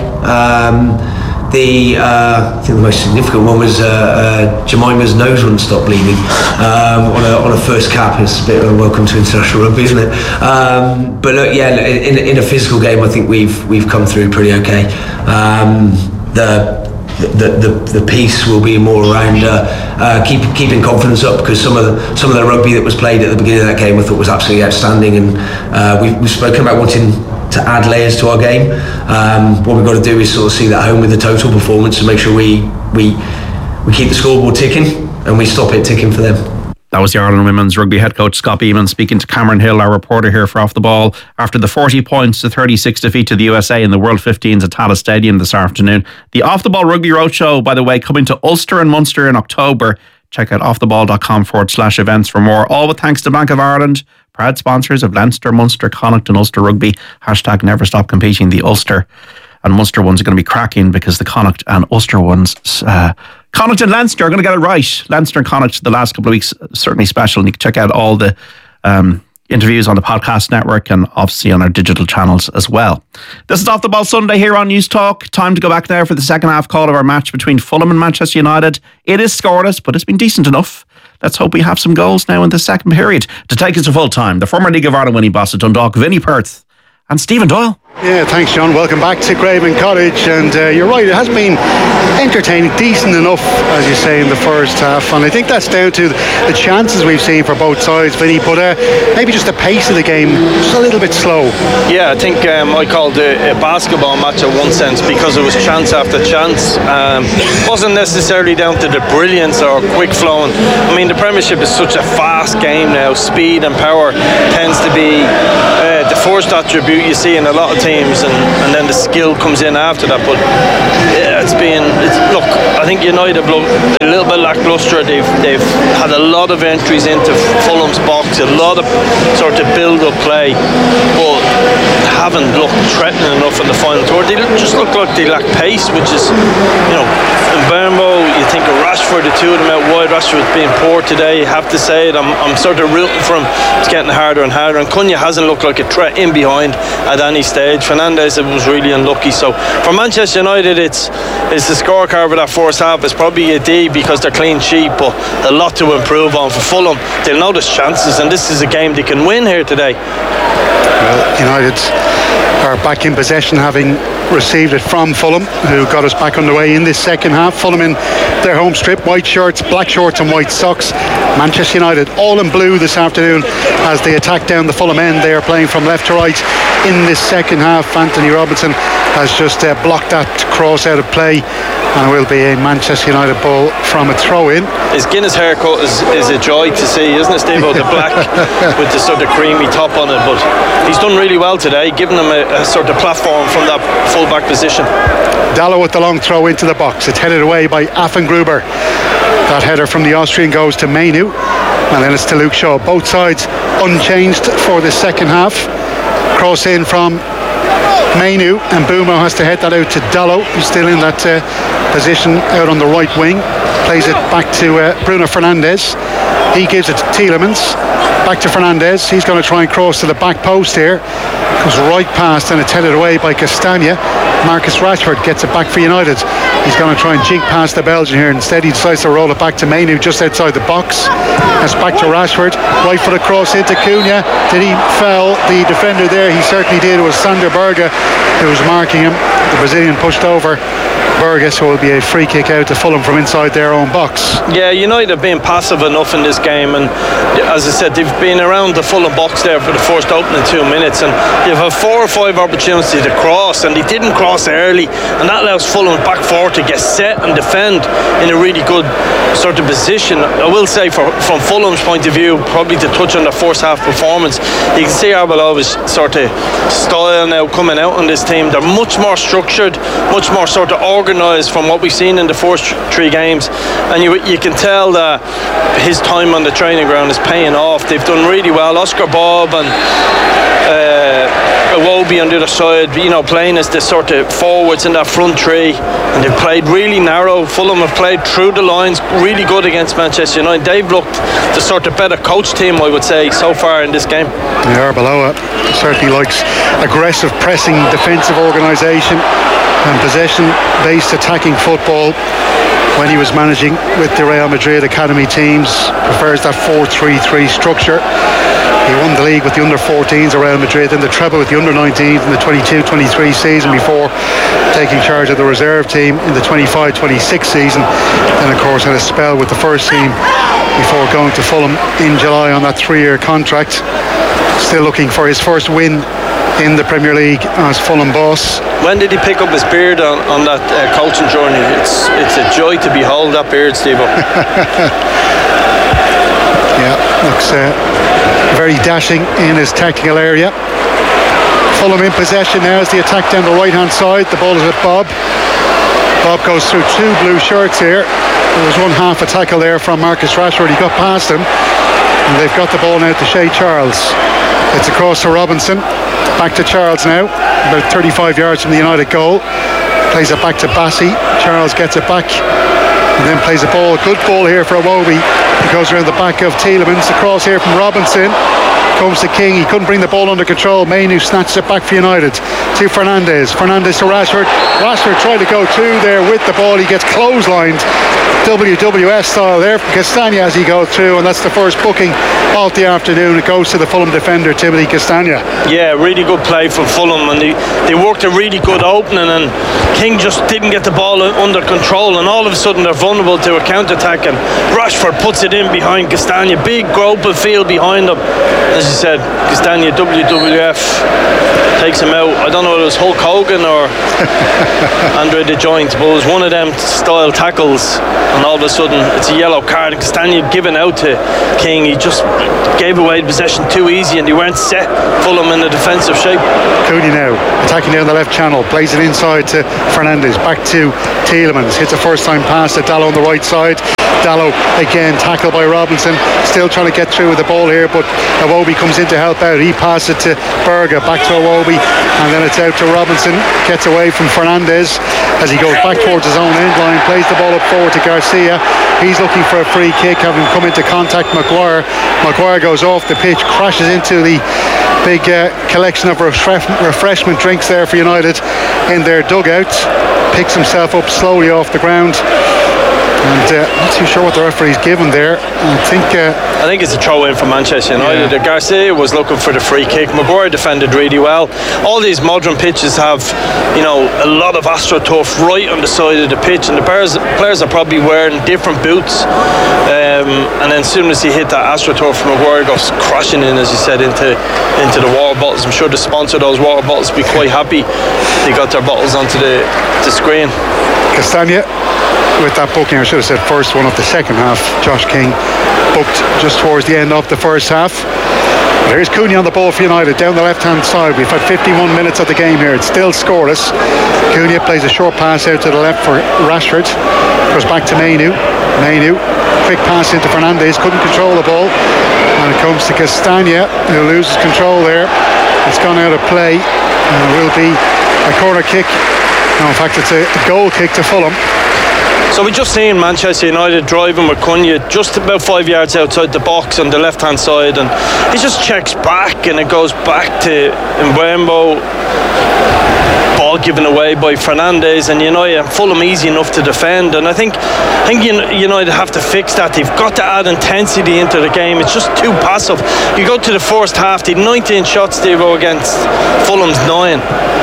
I think the most significant one was Jemima's nose wouldn't stop bleeding on a first cap. It's a bit of a welcome to international rugby, isn't it? But look, yeah, in a physical game, I think we've come through pretty okay. The piece will be more around keeping confidence up, because some of the rugby that was played at the beginning of that game I thought was absolutely outstanding, and we've spoken about wanting to add layers to our game. What we've got to do is sort of see that home with the total performance and make sure we keep the scoreboard ticking and we stop it ticking for them. That was the Ireland women's rugby head coach Scott Beeman speaking to Cameron Hill, our reporter here for Off the Ball, after the 40 points to 36 defeat to the USA in the World 15s at Tallaght Stadium this afternoon. The Off the Ball Rugby Roadshow, by the way, coming to Ulster and Munster in October. Check out offtheball.com/events for more. All with thanks to Bank of Ireland, proud sponsors of Leinster, Munster, Connacht and Ulster Rugby. # never stop competing. The Ulster and Munster ones are going to be cracking, because the Connacht and Ulster ones, Connacht and Leinster are going to get it right. Leinster and Connacht the last couple of weeks, certainly special, and you can check out all the interviews on the podcast network and obviously on our digital channels as well. This is Off the Ball Sunday here on News Talk. Time to go back there for the second half call of our match between Fulham and Manchester United. It is scoreless, but it's been decent enough. Let's hope we have some goals now in the second period. To take us to full time, the former League of Ireland winning boss at Dundalk, Vinnie Perth, and Stephen Doyle. Yeah, thanks, John. Welcome back to Craven Cottage. And you're right, it has been entertaining, decent enough, as you say, in the first half. And I think that's down to the chances we've seen for both sides, Vinny. But maybe just the pace of the game just a little bit slow. Yeah, I think I called it a basketball match in one sense because it was chance after chance. Wasn't necessarily down to the brilliance or quick flowing. I mean, the Premiership is such a fast game now. Speed and power tends to be the first attribute you see in a lot of teams, and then the skill comes in after that. But yeah, look, I think United have looked a little bit lacklustre. They've had a lot of entries into Fulham's box, a lot of sort of build-up play, but haven't looked threatening enough in the final third. They just look like they lack pace, which is, in Burnbow, you think of Rashford, the two of them out wide. Rashford's being poor today, you have to say it. I'm sort of rooting for him. It's getting harder and harder, and Cunha hasn't looked like a threat in behind at any stage. Fernandes was really unlucky. So for Manchester United, it's the scorecard for that first half. It's probably a D because they're clean sheet, but a lot to improve on. For Fulham, they'll notice chances, and this is a game they can win here today. Well, United are back in possession, having received it from Fulham, who got us back underway in this second half. Fulham in their home strip, white shirts, black shorts and white socks. Manchester United all in blue this afternoon as they attack down the Fulham end. They are playing from left to right in this second half. Anthony Robinson has just blocked that cross out of play, and it will be a Manchester United ball from a throw-in. His Guinness haircut is a joy to see, isn't it, Steve? The black with the sort of creamy top on it, but he's done really well today, giving them a sort of platform from that full-back position. Dallo with the long throw into the box. It's headed away by Affengruber. That header from the Austrian goes to Mainu, and then it's to Luke Shaw. Both sides unchanged for the second half. Cross in from Mainu, and Bumo has to head that out to Dallo, who's still in that position out on the right wing. Plays it back to Bruno Fernandes. He gives it to Tielemans. Back to Fernandes. He's going to try and cross to the back post here. Goes right past, and it's headed away by Castagna. Marcus Rashford gets it back for United. He's going to try and jink past the Belgian here. Instead, he decides to roll it back to Mainu just outside the box. It's back to Rashford. Right foot across into Cunha. Did he foul the defender there? He certainly did. It was Sander Berge who was marking him. The Brazilian pushed over Berge, so it will be a free kick out to Fulham from inside their own box. Yeah, United have been passive enough in this game, and as I said, they've been around the Fulham box there for the first opening 2 minutes, and they've had 4 or 5 opportunities to cross, and they didn't cross early, and that allows Fulham back forward to get set and defend in a really good sort of position. I will say, from Fulham's point of view, probably to touch on the first half performance, you can see Arbelova's sort of style now coming out on this team. They're much more structured, much more sort of organised from what we've seen in the first 3 games, and you can tell that his time on the training ground is paying off. They've done really well. Oscar Bob and Iwobi on the other side, playing as the sort of forwards in that front 3, and they've played really narrow. Fulham have played through the lines really good against Manchester United. They've looked the sort of better coach team, I would say, so far in this game. Yeah, Arbeloa certainly likes aggressive pressing, defensive organisation and possession-based attacking football. When he was managing with the Real Madrid academy teams, prefers that 4-3-3 structure. He won the league with the under-14s at Real Madrid, and the treble with the under-19s in the 22-23 season before taking charge of the reserve team in the 25-26 season. And of course had a spell with the first team before going to Fulham in July on that 3-year contract. Still looking for his first win in the Premier League as Fulham boss. When did he pick up his beard on that coaching journey? It's a joy to behold that beard, Steve. Yeah, looks very dashing in his technical area. Fulham in possession now as the attack down the right hand side. The ball is with Bob. Bob goes through 2 blue shirts here. There was one half a tackle there from Marcus Rashford. He got past him, and they've got the ball now to Shea Charles. It's across to Robinson. Back to Charles now, about 35 yards from the United goal. Plays it back to Bassi. Charles gets it back and then plays a ball. Good ball here for Iwobi. He goes around the back of Tielemans. The cross here from Robinson. Comes to King. He couldn't bring the ball under control. Mainu snatches it back for United. To Fernandez. Fernandez to Rashford. Rashford tried to go through there with the ball. He gets clotheslined. WWF style there from Castagna as he goes through, and that's the first booking of the afternoon. It goes to the Fulham defender, Timothy Castagna. Yeah, really good play from Fulham, and they worked a really good opening, and King just didn't get the ball under control, and all of a sudden they're vulnerable to a counter-attack, and Rashford puts it in behind Castagna. Big groping field behind him. As you said, Castagna, WWF, takes him out. I don't know if it was Hulk Hogan or Andre the Giant, but it was one of them style tackles, and all of a sudden it's a yellow card, and Castagna given out to King. He just gave away the possession too easy, and they weren't set Fulham in a defensive shape. Cooney now attacking down the left channel, plays it inside to Fernandez, back to Tielemans, hits a first time pass to Dallo on the right side. Dallo again tackled by Robinson, still trying to get through with the ball here, but Iwobi comes in to help out. He passes it to Berger, back to Iwobi, and then it's out to Robinson. Gets away from Fernandez as he goes back towards his own end line, plays the ball up forward to Garcia. He's looking for a free kick, having come into contact Maguire. Maguire goes off the pitch, crashes into the big collection of refreshment drinks there for United in their dugout. Picks himself up slowly off the ground, and not too sure what the referee's given there. I think it's a throw in for Manchester United. Yeah. Garcia was looking for the free kick. Maguire defended really well. All these modern pitches have, a lot of AstroTurf right on the side of the pitch, and the players are probably wearing different boots. And then as soon as he hit that AstroTurf, Maguire goes crashing in, as you said, into the water bottles. I'm sure the sponsor of those water bottles will be quite happy they got their bottles onto the screen. Castagna with that booking, I should have said first one of the second half. Josh King booked just towards the end of the first half. Here's Cooney on the ball for United down the left hand side. We've had 51 minutes of the game here. It's still scoreless. Cooney plays a short pass out to the left for Rashford. Goes back to Mainu. Quick pass into Fernandez, couldn't control the ball, and it comes to Castagna, who loses control there. It's gone out of play, and it will be a corner kick. No, in fact it's a goal kick to Fulham. So we just seen Manchester United driving with Cunha just about 5 yards outside the box on the left hand side, and he just checks back, and it goes back to Mbeumo. Ball given away by Fernandez, and Fulham easy enough to defend, and I think United have to fix that. They've got to add intensity into the game. It's just too passive. You go to the first half, they had 19 shots, Steve-O, against Fulham's 9,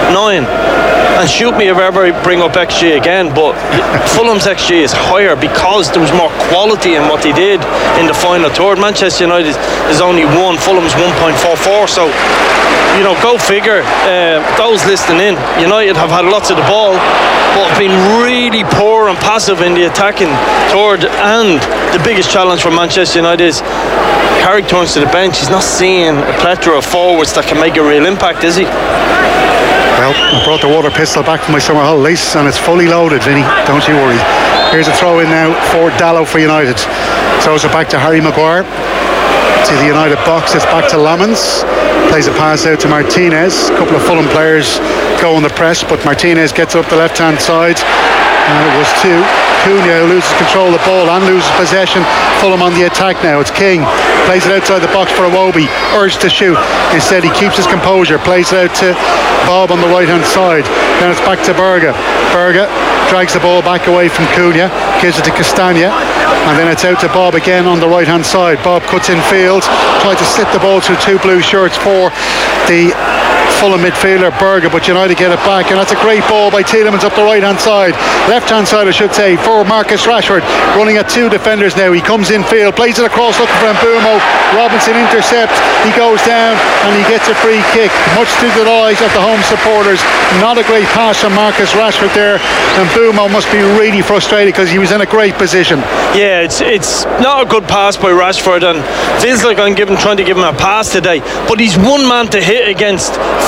and shoot me if I ever bring up XG again, but Fulham's XG is higher because there was more quality in what they did in the final third. Manchester United is only 1, Fulham's 1.44, so go figure. Those listening in, United have had lots of the ball, but have been really poor and passive in the attacking third. And the biggest challenge for Manchester United is Carrick turns to the bench. He's not seeing a plethora of forwards that can make a real impact, is he? Well, I brought the water pistol back from my summer holidays, and it's fully loaded, Vinny. Don't you worry. Here's a throw in now for Dallo for United. Throws it back to Harry Maguire. To the United box, it's back to Lamans. Plays a pass out to Martinez. A couple of Fulham players go on the press, but Martinez gets up the left hand side, and it was to Cunha, who loses control of the ball and loses possession. Fulham on the attack now. It's King, plays it outside the box for Iwobi, urged to shoot. Instead he keeps his composure, plays it out to Bob on the right hand side. Then it's back to Berger. Berger drags the ball back away from Cunha, gives it to Castagna, and then it's out to Bob again on the right hand side. Bob cuts in field, tried to slip the ball through two blue shirts for the Fulham midfielder Berger, but United get it back, and that's a great ball by Tielemans up the right hand side, left hand side I should say, for Marcus Rashford, running at two defenders now. He comes in field, plays it across looking for Mbeumo. Robinson intercepts, he goes down and he gets a free kick, much to the delight of the home supporters. Not a great pass from Marcus Rashford there, and Mbeumo must be really frustrated because he was in a great position. Yeah, it's not a good pass by Rashford, and feels like I'm trying to give him a pass today, but he's one man to hit against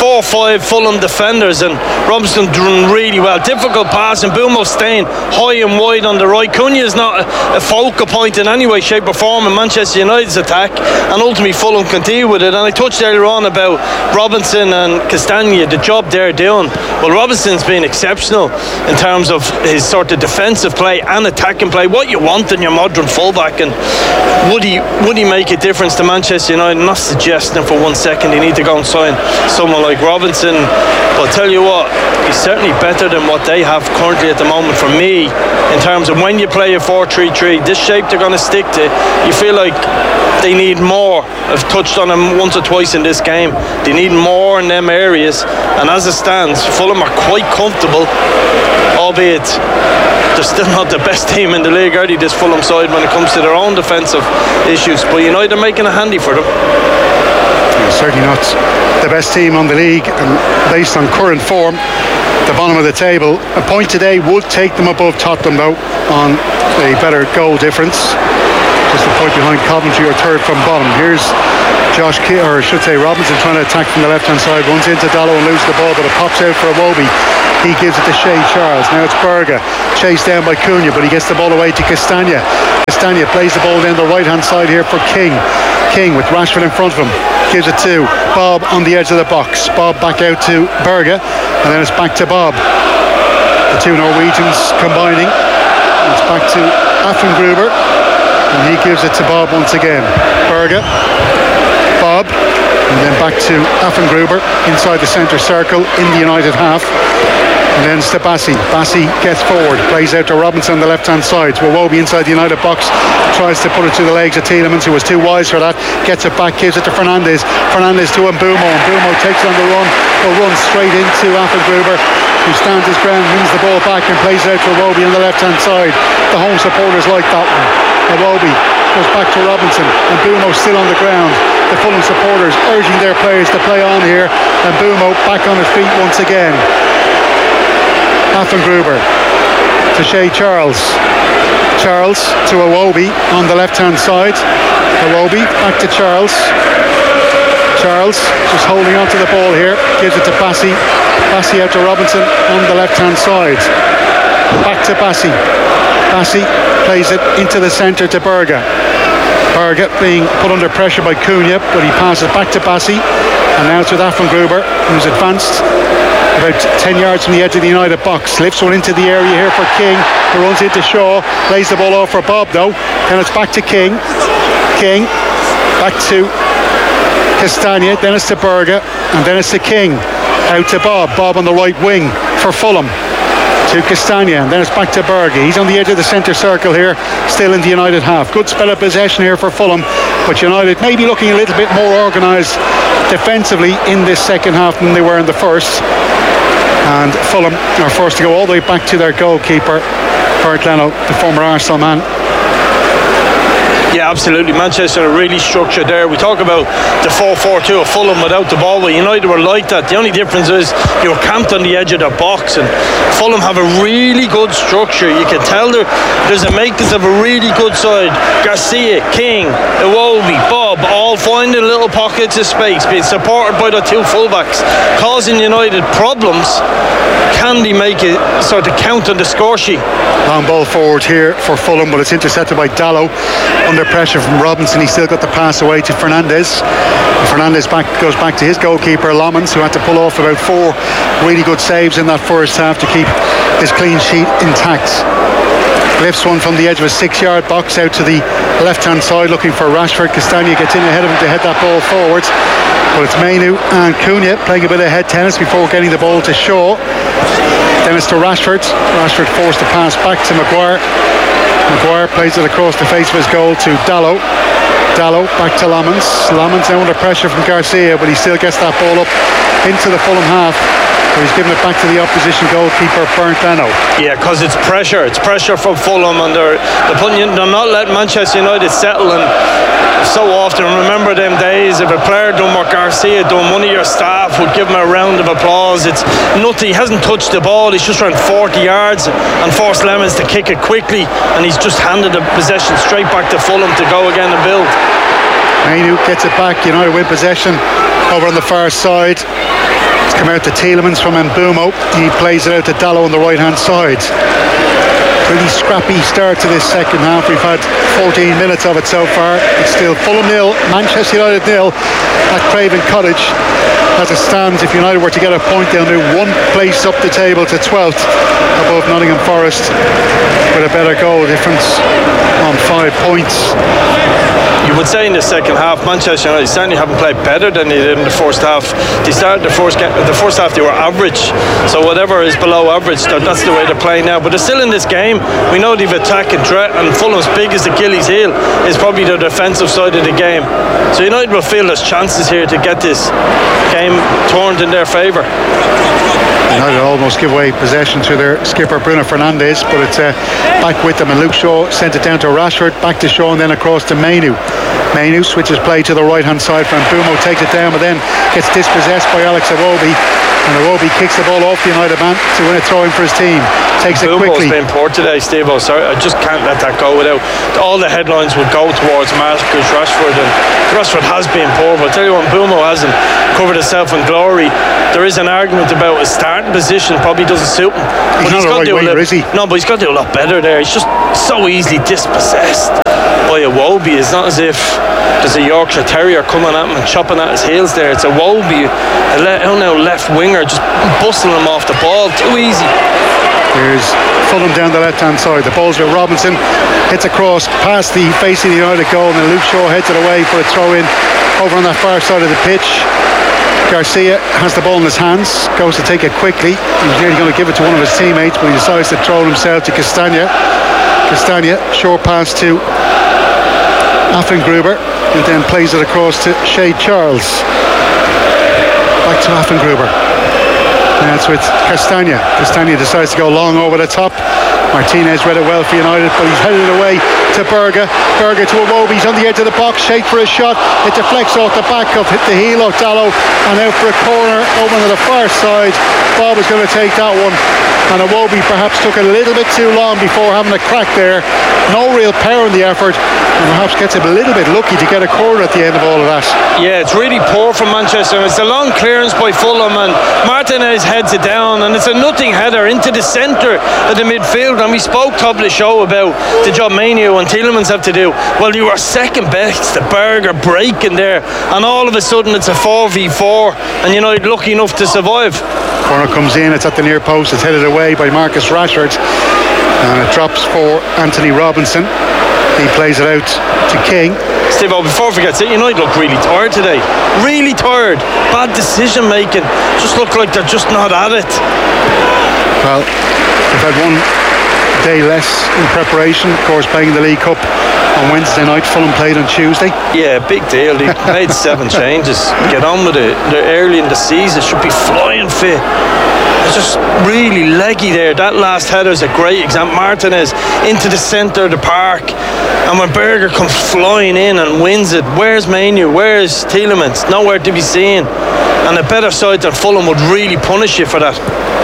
4 or 5 Fulham defenders, and Robinson doing really well. Difficult pass, and Bumo staying high and wide on the right. Cunha is not a focal point in any way, shape or form in Manchester United's attack, and ultimately Fulham continue with it. And I touched earlier on about Robinson and Castagna, the job they're doing. Well, Robinson's been exceptional in terms of his sort of defensive play and attacking play, what you want in your modern fullback. And would he make a difference to Manchester United? I'm not suggesting for 1 second you need to go and sign someone like Robinson, but I'll tell you what, he's certainly better than what they have currently at the moment for me, in terms of when you play a 4-3-3, this shape they're going to stick to. You feel like they need more. I've touched on them once or twice in this game. They need more in them areas, and as it stands, Fulham are quite comfortable, albeit they're still not the best team in the league, are they, this Fulham side, when it comes to their own defensive issues. But United are making it handy for them. Certainly not the best team on the league, and based on current form, the bottom of the table. A point today would take them above Tottenham, though, on a better goal difference. Just a point behind Coventry, or third from bottom. Here's Robinson trying to attack from the left-hand side, runs into Dallow and loses the ball, but it pops out for Iwobi. He gives it to Shea Charles. Now it's Berge, chased down by Cunha, but he gets the ball away to Castagna. Castagna plays the ball down the right-hand side here for King. King with Rashford in front of him, gives it to Bob on the edge of the box. Bob back out to Berge, and then it's back to Bob. The two Norwegians combining. It's back to Affengruber, and he gives it to Bob once again. Berge, Bob, and then back to Affengruber inside the centre circle in the United half. And then it's to Bassi. Bassi gets forward, plays out to Robinson on the left-hand side. Iwobi inside the United box, tries to put it through the legs of Tielemans, who was too wise for that. Gets it back, gives it to Fernandes. Fernandes to Mbeumo. Mbeumo takes it on the run, will run straight into Affengruber, who stands his ground, wins the ball back and plays out to Iwobi on the left-hand side. The home supporters like that one. Iwobi goes back to Robinson, and Mbeumo still on the ground. The Fulham supporters urging their players to play on here, and Mbeumo back on his feet once again. Affengruber to Shea Charles. Charles to Iwobi on the left-hand side. Iwobi back to Charles. Charles just holding on to the ball here. Gives it to Bassi. Bassi out to Robinson on the left-hand side. Back to Bassi. Bassi plays it into the centre to Berge. Berge being put under pressure by Cunha, but he passes back to Bassi. And now it's with Affengruber, who's advanced about 10 yards from the edge of the United box. Lifts one into the area here for King, who runs into Shaw. Plays the ball off for Bob, though. Then it's back to King. King back to Castagna. Then it's to Berge, and then it's to King. Out to Bob. Bob on the right wing for Fulham. To Castagna, and then it's back to Berge. He's on the edge of the centre circle here, still in the United half. Good spell of possession here for Fulham, but United may be looking a little bit more organised defensively in this second half than they were in the first. And Fulham are forced to go all the way back to their goalkeeper, Bert Leno, the former Arsenal man. Yeah, absolutely. Manchester are really structured there. We talk about the 4-4-2 of Fulham without the ball, but United were like that. The only difference is you were camped on the edge of the box, and Fulham have a really good structure. You can tell there's a makings of a really good side. Garcia, King, Iwobi, Bob, all finding little pockets of space, being supported by the two fullbacks, causing United problems. Can they make it sort of count on the score sheet? Long ball forward here for Fulham, but it's intercepted by Dallow. Under pressure from Robinson, he still got the pass away to Fernandes. Fernandes goes back to his goalkeeper Lommans, who had to pull off about 4 really good saves in that first half to keep his clean sheet intact. Lifts one from the edge of a 6-yard box out to the left-hand side, looking for Rashford. Castagna gets in ahead of him to head that ball forward, but it's Mainu and Cunha playing a bit of head tennis before getting the ball to Shaw. Then it's to Rashford. Rashford forced the pass back to Maguire. Maguire plays it across the face of his goal to Dallow. Dallow back to Lommans. Lommans now under pressure from Garcia, but he still gets that ball up into the Fulham half. He's giving it back to the opposition goalkeeper, Bernd Leno. Yeah, because it's pressure. It's pressure from Fulham, and they're not letting Manchester United settle. And so often, remember them days, if a player done what Garcia done, one of your staff would give him a round of applause. It's nothing. He hasn't touched the ball. He's just around 40 yards and forced Lemons to kick it quickly, and he's just handed the possession straight back to Fulham to go again and build. Mainu gets it back. United win possession over on the far side. come out to Tielemans from Mbeumo. He plays it out to Dallo on the right hand side. Pretty scrappy start to this second half. We've had 14 minutes of it so far. It's still Fulham 0, Manchester United 0 at Craven Cottage. As it stands, if United were to get a point, they'll move one place up the table to 12th above Nottingham Forest with a better goal difference on 5 points. You would say in the second half, Manchester United certainly haven't played better than they did in the first half. They started the first half, they were average. So whatever is below average, that's the way they're playing now. But they're still in this game. We know they've attack and threat, and Fulham's biggest Achilles heel is probably the defensive side of the game. So United will feel there's chances here to get this game turned in their favour. United almost give away possession to their skipper Bruno Fernandes, but it's back with them, and Luke Shaw sent it down to Rashford, back to Shaw, and then across to Mainu. Mainu switches play to the right hand side from Mbeumo, takes it down, but then gets dispossessed by Alex Iwobi, and Iwobi kicks the ball off the United man to win a throw in for his team. Takes it quickly. Mbeumo's been poor today, Steve-O. Sorry, I just can't let that go without all the headlines would go towards Marcus Rashford, and Rashford has been poor, but I'll tell you what, Mbeumo hasn't covered himself in glory. There is an argument about his starting position probably doesn't suit him. He's not a right winger, is he? No, but he's got to do a lot better there. He's just so easily dispossessed by Iwobi. It's not as if there's a Yorkshire Terrier coming at him and chopping at his heels there. It's Iwobi, a left winger, just bustling him off the ball. Too easy. Here's Fulham down the left hand side. The ball's with Robinson, hits across past the face of the United goal, and then Luke Shaw heads it away for a throw in over on that far side of the pitch. Garcia has the ball in his hands, goes to take it quickly. He's nearly going to give it to one of his teammates, but he decides to throw it himself to Castagna. Castagna, short pass to Affengruber, who then plays it across to Shea Charles. Back to Affengruber. Now it's with Castagna. Castagna decides to go long over the top. Martinez read it well for United, but he's headed away to Berger. Berger to Iwobi. He's on the edge of the box. Shake for a shot. It deflects off the back of the heel of Dallo, and out for a corner over to the far side. Bob is going to take that one, and Iwobi perhaps took a little bit too long before having a crack there. No real power in the effort, and perhaps gets him a little bit lucky to get a corner at the end of all of that. Yeah, it's really poor from Manchester. It's a long clearance by Fulham, and Martinez heads it down, and it's a nothing header into the centre of the midfield. And we spoke top of the show about the job Mainu and Tielemans have to do. Well, you were second best, the Berger breaking there, and all of a sudden it's a 4v4, and United lucky enough to survive. Corner comes in, it's at the near post, it's headed away by Marcus Rashford, and it drops for Anthony Robinson. He plays it out to King. Steve-O, before I forget, United look really tired today. Really tired. Bad decision making. Just look like they're just not at it. Well, they've had one day less in preparation, of course, playing the League Cup on Wednesday night. Fulham played on Tuesday. Yeah, big deal. They made 7 changes. Get on with it. They're early in the season, should be flying fit. It's just really leggy there. That last header is a great example. Martinez into the centre of the park, and when Berger comes flying in and wins it, where's Mainu? Where's Tielemans? Nowhere to be seen. And a better side than Fulham would really punish you for that.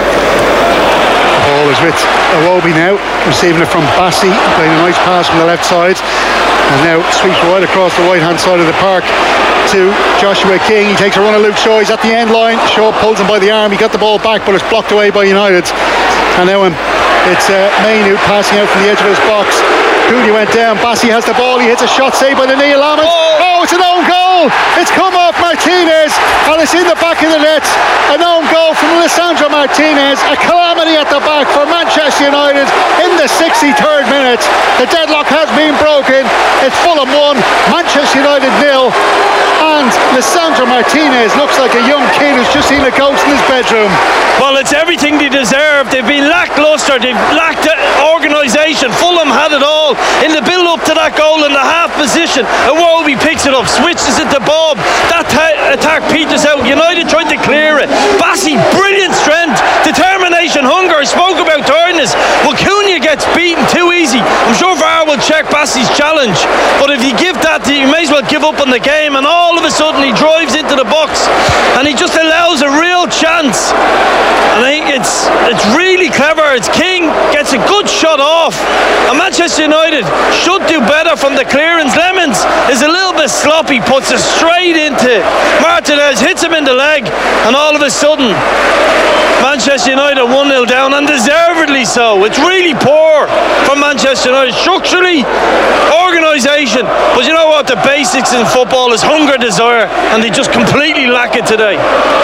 Ball is with Iwobi now, receiving it from Bassi, playing a nice pass from the left side, and now sweeps right across the right hand side of the park to Joshua King. He takes a run at Luke Shaw. He's at the end line. Shaw pulls him by the arm. He got the ball back, but it's blocked away by United. And now it's Mainu passing out from the edge of his box. Cooney went down. Bassi has the ball. He hits a shot saved by the Neil Lamont. Oh, it's an own goal. It's come off Martinez, and it's in the back of the net. An own goal from Lisandro Martinez. A calamity at the back for Manchester United in the 63rd minute. The deadlock has been broken. It's Fulham 1, Manchester United 0. And Lisandro Martinez looks like a young kid who's just seen a ghost in his bedroom. Well, it's everything they deserve. They've been lacklustre. They've lacked organisation. Fulham had it all in the build-up to that goal in the half position. Iwobi picks it up, switches it to Bob. That attack peters out. United tried to clear it. Bassi, brilliant strength, determination, hunger. I spoke about tiredness. Well, Cunha gets beaten too easy. I'm sure VAR will check, Bassey's challenge. But if you give that, you may as well give up on the game. And all of a sudden he drives into the box and he just allows a real chance. And I think it's really clever. It's King gets a good shot off. And Manchester United should do better from the clearance. Lemons is a little bit sloppy, puts it straight into Martinez, hits him in the leg, and all of a sudden Manchester United 1-0 down, and deservedly so. It's really poor from Manchester United structurally, organisation, but you know what, the basics in football is hunger, desire, and they just completely lack it today.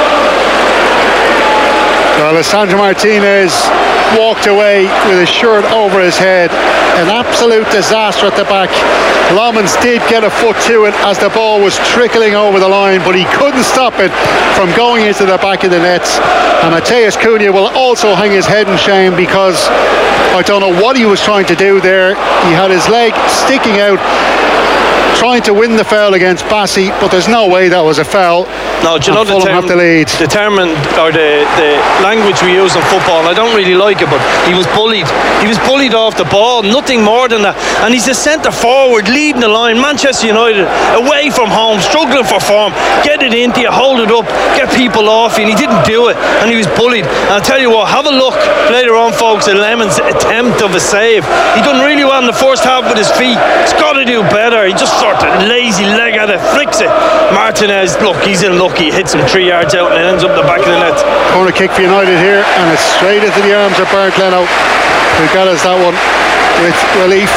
Well, Alessandro Martinez walked away with his shirt over his head. An absolute disaster at the back. Lomans did get a foot to it as the ball was trickling over the line, but he couldn't stop it from going into the back of the nets. And Matheus Cunha will also hang his head in shame, because I don't know what he was trying to do there. He had his leg sticking out, trying to win the foul against Bassey, but there's no way that was a foul. No, do you know the term or the language we use in football, and I don't really like it, but he was bullied. He was bullied off the ball, nothing more than that. And he's a centre forward leading the line. Manchester United away from home, struggling for form. Get it into you, hold it up, get people off you, and he didn't do it, and he was bullied. And I'll tell you what, have a look later on, folks, at Lemon's attempt of a save. He done really well in the first half with his feet. He's got to do better. He just sort of lazy leg at it, flicks it. Martinez, look, he's in luck. He hits him 3 yards out and it ends up the back of the net. Corner kick for United here, and it's straight into the arms of Bernd Leno, who got us that one with relief.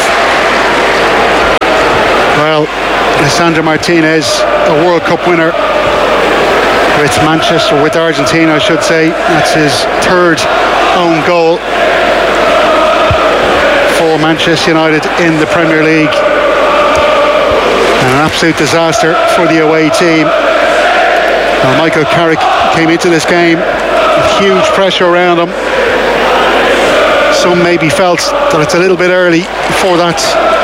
Well, Alessandro Martinez, a World Cup winner with Manchester, with Argentina, I should say. That's his third own goal for Manchester United in the Premier League. And an absolute disaster for the away team. Now, Michael Carrick came into this game with huge pressure around him. Some maybe felt that it's a little bit early for that,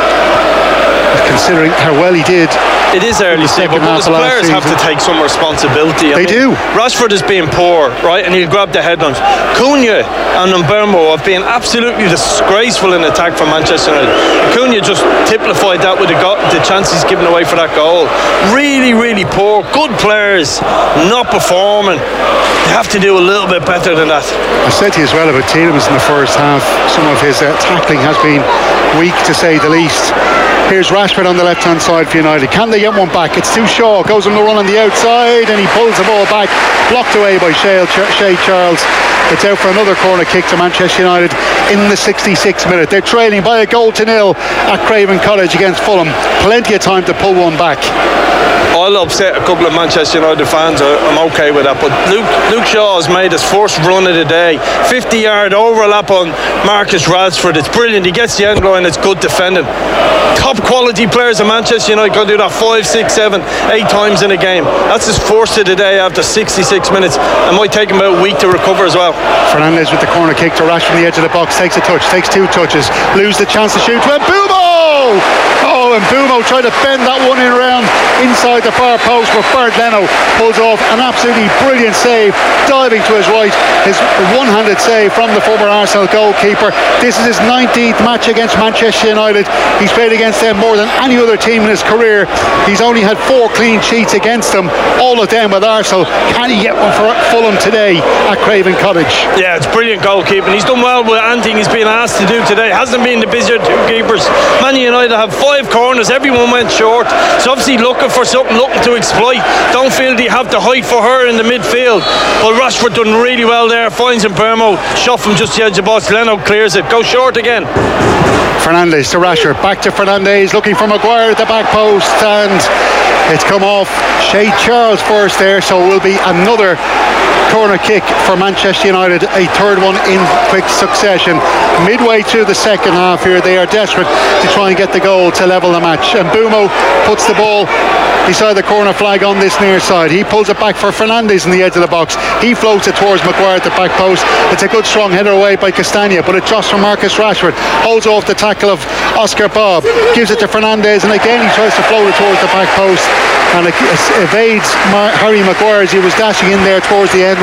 considering how well he did. It is early, Steve, but the players have to take some responsibility. They do. Rashford is being poor, right, and he'll grab the headlines. Cunha and Mbeumo have been absolutely disgraceful in attack for Manchester United. Cunha just typified that with the chance he's given away for that goal. Really, really poor. Good players not performing. They have to do a little bit better than that. I said to you as well about Tielemans in the first half. Some of his tackling has been weak, to say the least. Here's Rashford on the left-hand side for United. Can they get one back? It's to Shaw. Goes on the run on the outside and he pulls the ball back. Blocked away by Shay Charles. It's out for another corner kick to Manchester United in the 66th minute. They're trailing by a goal to nil at Craven Cottage against Fulham. Plenty of time to pull one back. I'll upset a couple of Manchester United fans. I'm okay with that, but Luke Shaw has made his first run of the day. 50-yard overlap on Marcus Rashford. It's brilliant. He gets the end line. It's good defending. Top quality players in Manchester United can do that 5, 6, 7, 8 times in a game. That's his first of the day after 66 minutes. It might take him about a week to recover as well. Fernandes with the corner kick to Rashford from the edge of the box. Takes a touch, takes 2 touches, lose the chance to shoot to Mbeumo! Oh, and Mbeumo tried to bend that one in around inside the far post, but Bernd Leno pulls off an absolutely brilliant save, diving to his right, his one-handed save from the former Arsenal goalkeeper. This is his 19th match against Manchester United. He's played against them more than any other team in his career. He's only had 4 clean sheets against them, all of them with Arsenal. Can he get one for Fulham today at Craven Cottage? Yeah, it's brilliant goalkeeping. He's done well with anything he's been asked to do today. Hasn't been the busier 2 keepers. Man United have 5 corners, everyone went short. So obviously looking for something, looking to exploit. Don't feel they have the height for her in the midfield. But Rashford done really well there, finds Mbeumo, shot from just the edge of the box. Leno clears it, goes short again. Fernandes to Rashford, back to Fernandes, looking for Maguire at the back post, and it's come off Shay Charles first there, so it will be another corner kick for Manchester United, a third one in quick succession. Midway through the second half here, they are desperate to try and get the goal to level the match, and Mbeumo puts the ball beside the corner flag on this near side. He pulls it back for Fernandes in the edge of the box. He floats it towards Maguire at the back post. It's a good strong header away by Castagna, but it drops from Marcus Rashford, holds off the tackle of Oscar Bob, gives it to Fernandes, and again he tries to float it towards the back post, and it evades Harry Maguire as he was dashing in there towards the end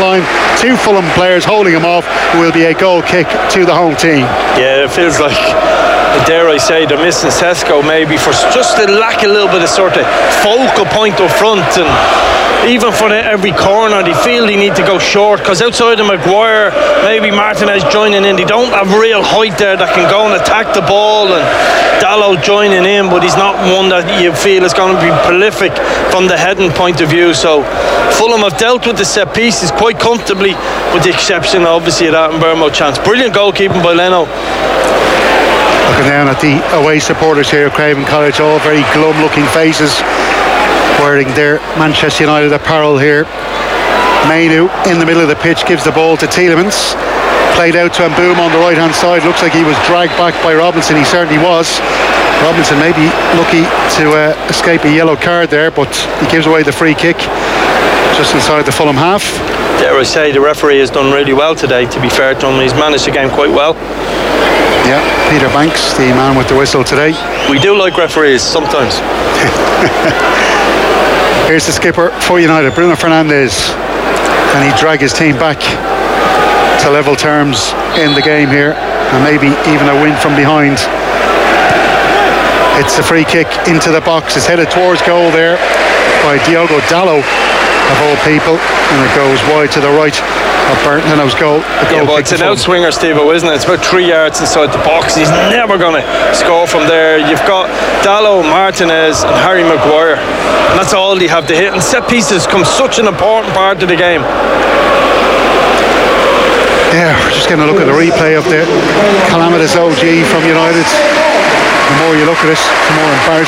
line, 2 Fulham players holding him off. It will be a goal kick to the home team. Yeah, it feels like, dare I say, they're missing Sesko maybe for just to lack a little bit of sort of focal point up front, and even for every corner they feel they need to go short, because outside of Maguire, maybe Martinez joining in, they don't have real height there that can go and attack the ball, and Dalot joining in, but he's not one that you feel is going to be prolific from the heading point of view. So Fulham have dealt with the set pieces quite comfortably, with the exception obviously of that Mbeumo chance. Brilliant goalkeeping by Leno. Looking down at the away supporters here at Craven Cottage, all very glum looking faces, wearing their Manchester United apparel here. Mainu in the middle of the pitch gives the ball to Tielemans, played out to Mboum on the right hand side. Looks like he was dragged back by Robinson. He certainly was. Robinson may be lucky to escape a yellow card there, but he gives away the free kick just inside the Fulham half. Dare I say, the referee has done really well today, to be fair to him. He's managed the game quite well. Yeah, Peter Banks, the man with the whistle today. We do like referees sometimes. Here's the skipper for United, Bruno Fernandes. Can he drag his team back to level terms in the game here, and maybe even a win from behind? It's a free kick into the box. It's headed towards goal there by Diogo Dalot, of all people, and it goes wide to the right of Bernd Leno's goal. Yeah, but it's an outswinger, Steve-O, isn't it? It's about 3 yards inside the box. He's never going to score from there. You've got Dalot, Martinez and Harry Maguire, and that's all they have to hit. And set pieces come such an important part of the game. Yeah, we're just getting a look at the replay of the calamitous OG from United. The more you look at it, the more embarrassing